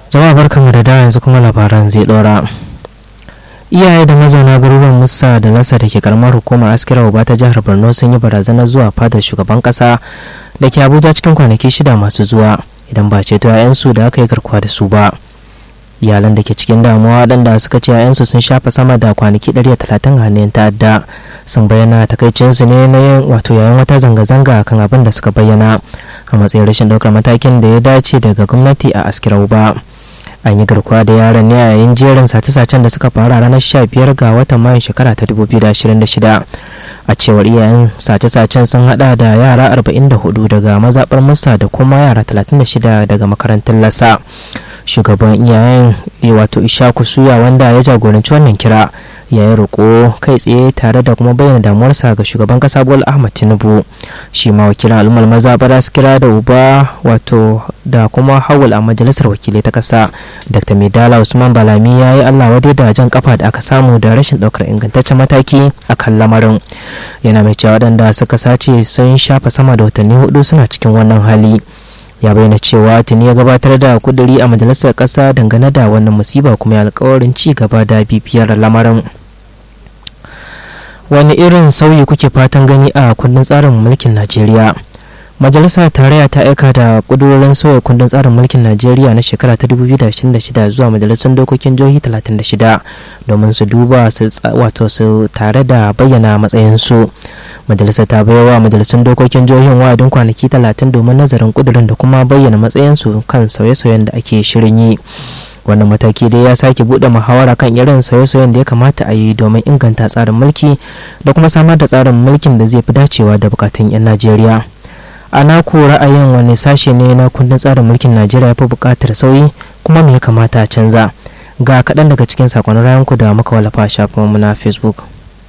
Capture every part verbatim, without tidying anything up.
Jama'a barkanmu da dawa, yanzu kuma labaran zai dora. Iyaye da mazauna garuruwan Musa da Lasa da ke karamar hukumar Askira Uba ta jihar Borno sun yi barazana zuwa fadar shugaban kasa da ke Abuja cikin kwanaki shida masu zuwa idan ba ceto 'ya'yansu da aka yi garkuwa da su ba. Iyalan da ke cikin damuwa waɗanda suka ce 'ya'yansu sun shafa sama da kwanaki ɗari da talatin a hannun ta'adda sun bayyana takaicinsu ne na yin wato yayin wata zanga-zanga kan abin da suka bayyana a matsayin rashin ɗaukar matakin da ya dace daga gwamnati a Askira Uba. An yi garkuwa da yaran ne a yayin jerin sace-sacen da suka faru a ranar sha biyar ga watan mayun shekara ta dubu biyu da ashirin da shida. A cewar iyayen, sace-sacen sun hada da yara arba'in da hudu daga mazaɓar Musa da kuma yara talatin da shida daga makarantar Lasa. Shugaban iyayen wato Ishaku Suya wanda ya jagoranci wannan kira ya yi roƙo kai tsaye tare da kuma bayyana damuwarsa ga shugaban kasa Bola Ahmed Tinubu. Shi ma wakilan al'ummar mazaɓar Askira da Uba wato da kuma Hawul a majalisar wakilai ta kasa Dr. Medala Usman Balami ya yi Allah wadai da jan kafa da aka samu da rashin ɗaukar ingantaccen mataki a kan lamarin. Yana mai cewa waɗanda suka sace sun shafa sama da watanni hudu suna cikin wannan hali. Ya bayyana cewa tuni ya gabatar da kuduri a majalisar ƙasa dangane da wannan musiba kuma ya alƙawarin ci gaba da bibiyar lamarin. Wani irin sauyi kuke fatan gani a kundin tsarin mulkin Najeriya? Majalisar Tarayya ta aika da kudurorin sauya kundin tsarin mulkin Najeriya na shekara ta dubu biyu da ashirin da shida zuwa majalisun dokokin jihohi talatin da shida domin su duba su wato su tare da bayyana matsayinsu. Majalisar ta baiwa majalisun dokokin jihohin wa'adin kwanaki talatin domin nazarin kudurin da kuma bayyana matsayinsu kan sauye-sauyen da ake shirin yi. Wannan mataki dai ya sake buɗe muhawara kan irin sauye-sauyen da ya kamata a yi domin inganta tsarin mulki da kuma samar da tsarin mulkin da zai fi dacewa da bukatun 'yan Najeriya. A naku ra'ayin wani sashe ne na kundin tsarin mulkin Najeriya ya fi buƙatar sauyi kuma me ya kamata a canza? Ga kaɗan daga cikin sakonnin rayanku da muka wallafa a shafinmu na Facebook.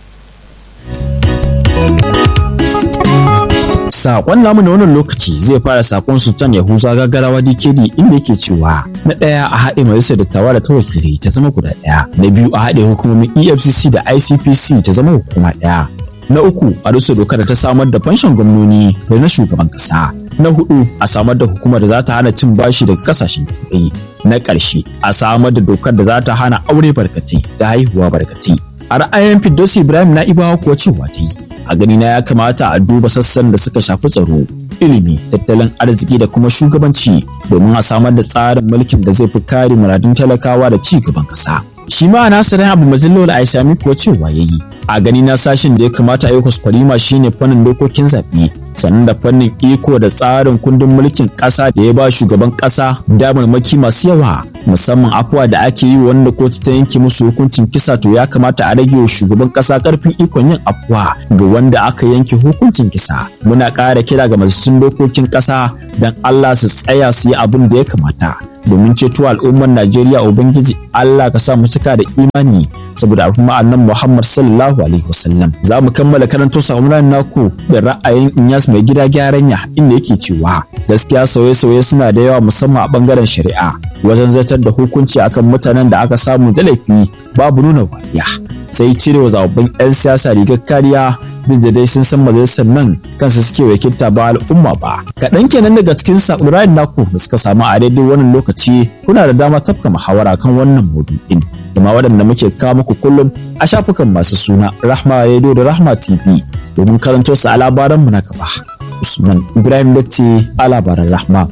Sakon namu na wannan lokaci zai fara sakon Sultan Yahuza Gagarawa D K D inda yake cewa na ɗaya a haɗe majalisar dattawa da ta wakilai ta zama guda ɗaya, na biyu a haɗe hukumomin E F C C da I C P C ta zama hukuma ɗaya, na uku a rusa dokar da ta samar da fanshon gwamnoni da na shugaban ƙasa, na hudu a samar da hukumar da za ta hana cin bashi daga kasashen turai, na ƙarshe a samar da dokar da za ta hana aure barkatai da haihuwa barkatai. A ra'ayin Firdausi Ibrahim Na'ibawa kuwa cewa ta yi a gani na ya kamata a duba sassan da suka shafi tsaro, ilimi, tattalin arziki da kuma shugabanci domin a samar da tsarin mulkin da zai fi kare muradun talakawa da ci gaban ƙasa. Shi ma Nasirin Abu Majallol Aishami kuwa cewa yayi a gani na sashin da ya kamata a yi kwaskwarima shine fannin dokokin zaɓe, sannan da fannin iko da tsarin kundin mulkin ƙasa da ya ba shugaban ƙasa damarmaki masu yawa, musamman afuwa da ake yi wanda kotu ta yanke musu hukuncin kisa, to ya kamata a rage wa shugaban ƙasa ƙarfin ikon yin afuwa ga wanda aka yanke hukuncin kisa. Muna ƙara kira ga majalisun dokokin ƙasa don Allah su tsaya su yi abin da ya kamata domin ceto al'ummar Najeriya. Ubangiji Allah ka sa mu cika da imani saboda al'umma annabi Muhammad sallallahu alaihi wasallam. Za mu kammala karanto samunan naku da ra'ayin Inyas mai gida gyaranya inda yake cewa gaskiya sauye-sauye suna da yawa musamman a bangaren shari'a wajen zartar da hukunci akan mutanen da aka samu da laifi babu nuna wariya, sai cirewa zababbin 'yan siyasa rigar kariya duk da dai sun san majalisar nan kansu suke wakilta ba al'umma ba. Kaɗan kenan daga cikin sakurayen naku da suka samu a daidai wannan lokaci. Kuna da dama tafka muhawara kan wannan maudu'in kuma waɗanda muke kawo muku kullum a shafukan masu suna Rahma Radio da Rahma T V domin karanto su a labaran mu na gaba. Usman Ibrahim Datti a labaran Rahma.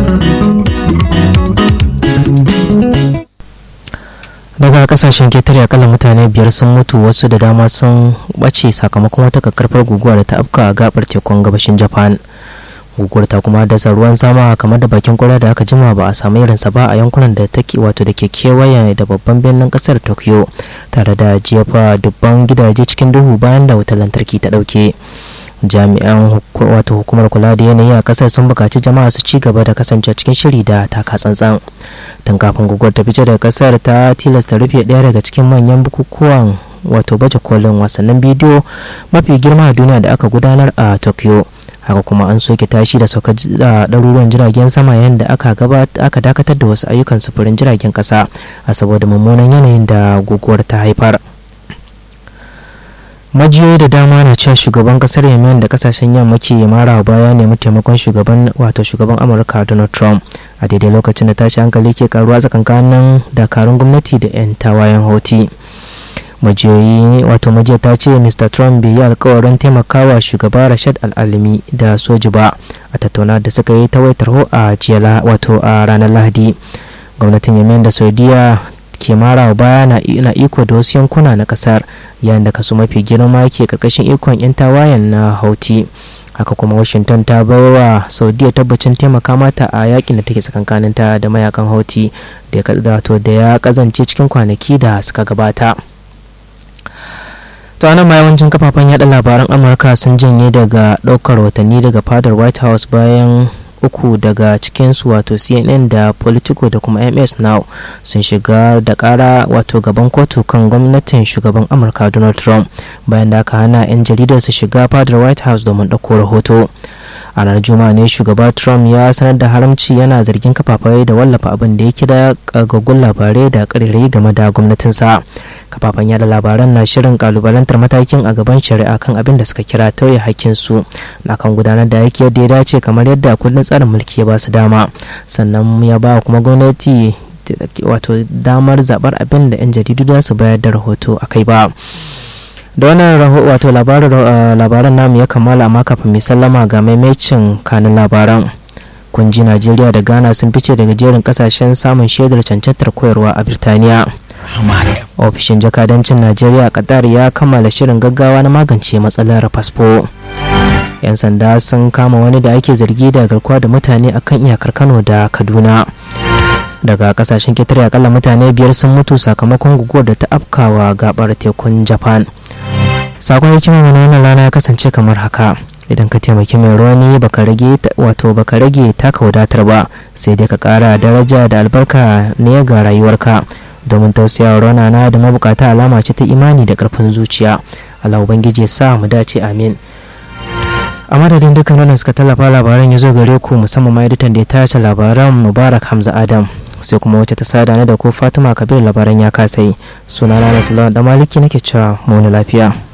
Daga kasashen ketare akalla mutane biyar sun mutu, wasu da dama sun bace sakamakon wata kakkarfar guguwa da ta afka a gabar tekun gabashin Japan. Guguwar ta kuma dasa ruwan sama kamar da bakin kura da aka jima ba a samu irinsa ba a yankunan da take wato da ke kewaye da babban birnin kasar Tokyo, tare da jefa dubban gidaje cikin duhu bayan da wutar lantarki ta dauke. Jami'an wato hukumar kula da yanayi a kasar sun bukaci jama'a su ci gaba da kasance cikin shiri da taka tsantsan. Tun kafin guguwar ta fice daga kasar ta tilasta rufe ɗaya daga cikin manyan bukukuwan wato baje kolin wasannin bidiyo mafi girma a duniya da aka gudanar a Tokyo. Haka kuma an soke tashi da sauka ɗaruruwan jiragen sama yayin da aka aka dakatar da wasu ayyukan sufurin jiragen ƙasa a saboda mummunan yanayin da guguwar ta haifar. Majiyoyi da dama na cewa shugaban kasar Yemen da kasashen yamma ke mara baya ne taimakon shugaban wato shugaban Amurka Donald Trump a daidai lokacin da tashi hankali ke karuwa tsakankanin dakarun gwamnati da 'yan tawayen houthi. majiyoyi wato majiya ta ce Mr Trump bai yi alkawarin taimakawa shugaba Rashid Al-Alimi da soji ba a tattauna da suka yi ta waitar a jiya wato a ranar Lahadi. Gwamnatin Yemen da Saudiya ke mara baya na iko da wasu yankuna na kasar, yayin da kaso mafi girma ke karkashin ikon 'yan tawayen na houthi. Haka kuma Washington ta baiwa Saudiya tabbacin taimaka mata a yakin da take tsakankaninta da mayakan houthi da ya kazance cikin kwanaki da suka gabata. To anan ma yawancin kafafen yada labaran Amurka sun janye daga daukar watanni daga fadar White House bayan uku daga cikinsu wato C N N da Politico da kuma M S Now sun shiga da kara wato gaban kotu kan gwamnatin shugaban Amurka Donald Trump bayan da aka hana 'yan jaridar su shiga fadar White House domin ɗauko rahoto. A ranar Juma'a ne shugaba Trump ya sanar da haramci, yana zargin kafafen da wallafa abin da ya kira kagaggun labarai da ƙarirai game da gwamnatinsa. Kafafen yada labaran na shirin kalubalantar matakin a gaban shari'a kan abin da suka kira tauye hakkinsu na kan gudanar da aiki yadda ya dace kamar yadda kundin tsarin mulki ya ba su dama, sannan ya ba kuma gwamnati wato damar zabar abin da 'yan jaridu za su bayar da rahoto a kai ba. Da wannan wato labaran namu ya kammala, amma kafin mai sallama ga maimacin kanin labaran. Kunji Najeriya da Ghana sun fice daga jerin kasashen samun shaidar cancantar koyarwa a Birtaniya. Ofishin jakadancin Najeriya a Qatar ya kammala shirin gaggawa na magance matsalar fasfo. 'Yan sanda sun kama wani da ake zargi da garkuwa da mutane akan iyakar Kano da Kaduna. Daga kasashen ketare akalla mutane biyar sun mutu sakamakon guguwar da ta afkawa gabar tekun Japan. Sakon hikimar wani wannan rana ya kasance kamar haka: idan ka taimaki mai rauni baka rage wato baka rage taka wadatar ba, sai dai ka kara daraja da albarka ne ga rayuwarka. Domin tausayawa raunana da mabukata alama ce ta imani da karfin zuciya. Allah ubangiji ya sa mu dace, amin. A madadin dukkan wanda suka tallafa labaran ya zo gare ku, musamman ma editan da ya tace labaran Mubarak Hamza Adam, sai kuma wacce ta sada na da ko Fatima Kabir labaran ya kasai. Sunana Nasulawan da Maliki nake cewa mu lafiya.